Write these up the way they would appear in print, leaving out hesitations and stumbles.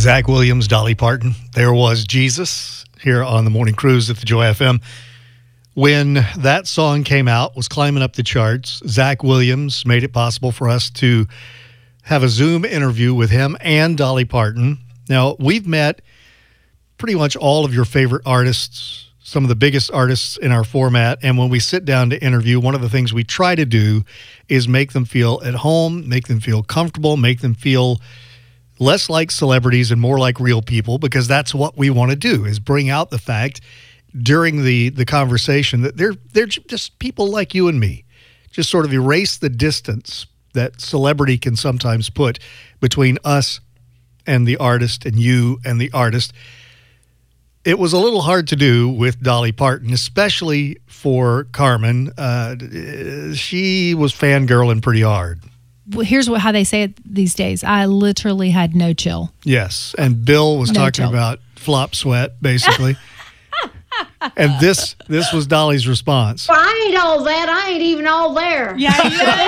Zach Williams, Dolly Parton. There was Jesus here on the Morning Cruise at the Joy FM. When that song came out, was climbing up the charts, Zach Williams made it possible for us to have a Zoom interview with him and Dolly Parton. Now, we've met pretty much all of your favorite artists, some of the biggest artists in our format, and when we sit down to interview, one of the things we try to do is make them feel at home, make them feel comfortable, make them feel less like celebrities and more like real people, because that's what we want to do, is bring out the fact during the conversation that they're just people like you and me. Just sort of erase the distance that celebrity can sometimes put between us and the artist and you and the artist. It was a little hard to do with Dolly Parton, especially for Carmen. She was fangirling pretty hard. Well, here's how they say it these days. I literally had no chill. Yes, and Bill was talking about flop sweat, basically. And this was Dolly's response. Well, I ain't all that. I ain't even all there. Yeah.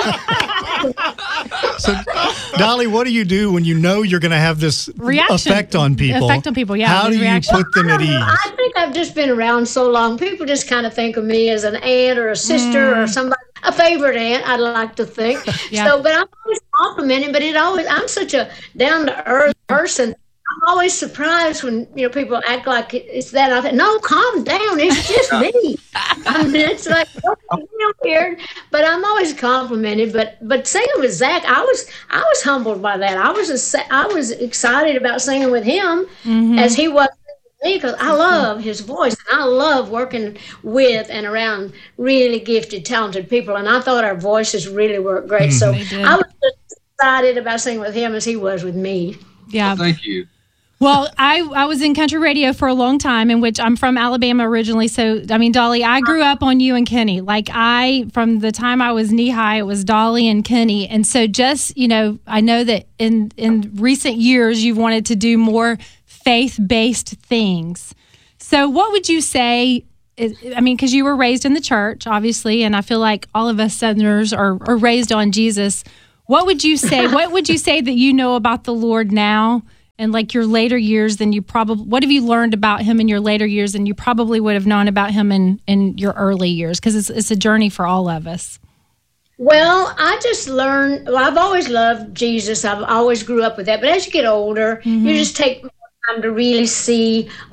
So, Dolly, what do you do when you know you're going to have this reaction effect on people? Yeah. How do you put them at ease? I think I've just been around so long. People just kind of think of me as an aunt or a sister or somebody, a favorite aunt, I'd like to think. Yeah. So, but I'm always complimenting, but I'm such a down-to-earth person. I'm always surprised when people act like it's that. I think, no, calm down. It's just me. I mean, it's like weird, but I'm always complimented. But singing with Zach, I was humbled by that. I was excited about singing with him as he was with me, because I love his voice and I love working with and around really gifted, talented people. And I thought our voices really worked great. So I was just excited about singing with him as he was with me. Yeah. Well, thank you. Well, I was in country radio for a long time, in which I'm from Alabama originally. So, I mean, Dolly, I grew up on you and Kenny. From the time I was knee high, it was Dolly and Kenny. And so just, I know that in recent years, you've wanted to do more faith-based things. So what would you say, because you were raised in the church, obviously, and I feel like all of us Southerners are raised on Jesus. What would you say? What would you say that you know about the Lord now? And like your later years, what have you learned about him in your later years than you probably would have known about him in your early years? Because it's a journey for all of us. Well, I just learned, I've always loved Jesus. I've always grew up with that. But as you get older, you just take more time to really see